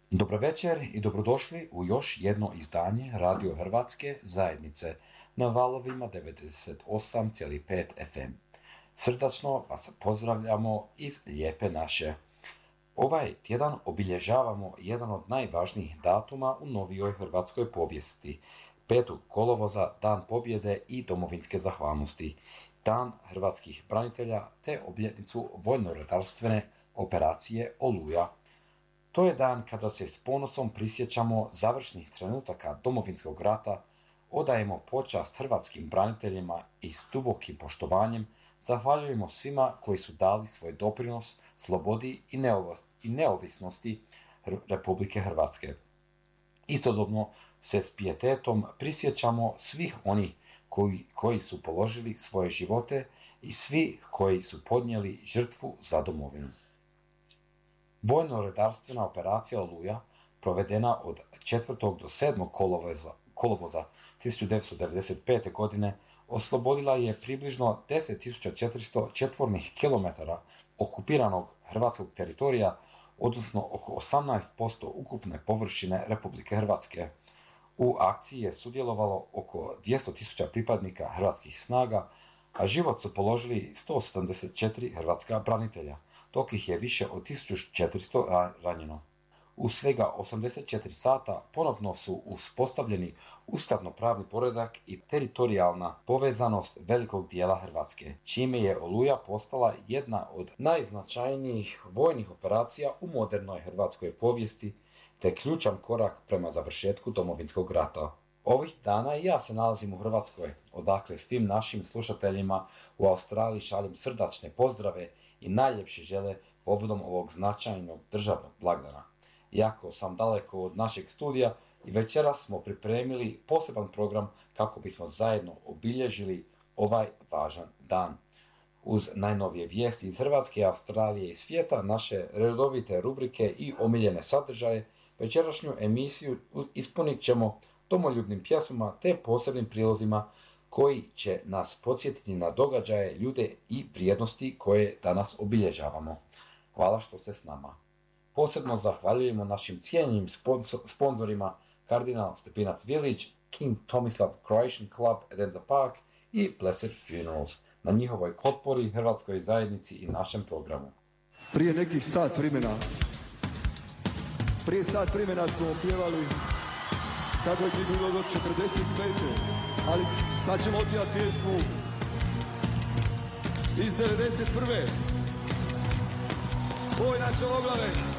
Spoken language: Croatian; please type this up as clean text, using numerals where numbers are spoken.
Dobro večer i dobrodošli u još jedno izdanje Radio Hrvatske zajednice na valovima 98,5 FM. Srdačno vas pozdravljamo iz Lijepe naše. Ovaj tjedan obilježavamo jedan od najvažnijih datuma u novijoj hrvatskoj povijesti. 5. kolovoza, Dan pobjede i domovinske zahvalnosti, Dan hrvatskih branitelja te obljetnicu vojno-redarstvene operacije Oluja. To je dan kada se s ponosom prisjećamo završnih trenutaka Domovinskog rata, odajemo počast hrvatskim braniteljima i s dubokim poštovanjem zahvaljujemo svima koji su dali svoj doprinos slobodi i neovisnosti Republike Hrvatske. Istodobno se s pijetetom prisjećamo svih onih koji su položili svoje živote i svi koji su podnijeli žrtvu za domovinu. Vojno-redarstvena operacija Oluja, provedena od 4. do 7. kolovoza 1995. godine, oslobodila je približno 10.400 četvornih kilometara okupiranog hrvatskog teritorija, odnosno oko 18% ukupne površine Republike Hrvatske. U akciji je sudjelovalo oko 200.000 pripadnika hrvatskih snaga, a život su položili 174 hrvatska branitelja, dok ih je više od 1400 ranjeno. U svega 84 sata ponovno su uspostavljeni ustavno-pravni poredak i teritorijalna povezanost velikog dijela Hrvatske, čime je Oluja postala jedna od najznačajnijih vojnih operacija u modernoj hrvatskoj povijesti, te ključan korak prema završetku Domovinskog rata. Ovih dana i ja se nalazim u Hrvatskoj, odakle svim našim slušateljima u Australiji šaljem srdačne pozdrave i najljepše želje povodom ovog značajnog državnog blagdana. Iako sam daleko od našeg studija i večeras smo pripremili poseban program kako bismo zajedno obilježili ovaj važan dan. Uz najnovije vijesti iz Hrvatske, Australije i svijeta, naše redovite rubrike i omiljene sadržaje, večerašnju emisiju ispunit ćemo domoljubnim pjesmama te posebnim prilozima koji će nas podsjetiti na događaje, ljude i vrijednosti koje danas obilježavamo. Hvala što ste s nama. Posebno zahvaljujemo našim cijenjenim sponzorima Kardinal Stepinac Village, King Tomislav Croatian Club Edinburgh Park i Blessed Funerals na njihovoj potpori hrvatskoj zajednici i našem programu. Prije nekih sat vremena smo pjevali kako je bilo do 45. Ali sad ćemo otpjevati pjesmu iz 91. Boj na Čavoglave.